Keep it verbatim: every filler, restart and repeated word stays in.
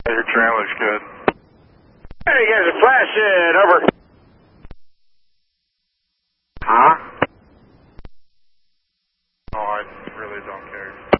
Your trailer's good. Hey, you guys are flashing, over. Huh? Oh, I really don't care.